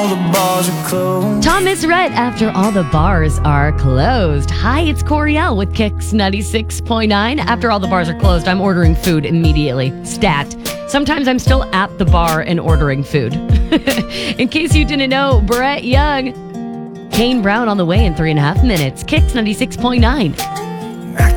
all the bars are closed. Thomas Rhett, after all the bars are closed. Hi, it's Coriel with Kicks 96.9. After all the bars are closed, I'm ordering food immediately. Stat. Sometimes I'm still at the bar and ordering food. In case you didn't know, Brett Young, Kane Brown on the way in 3.5 minutes. Kicks 96.9.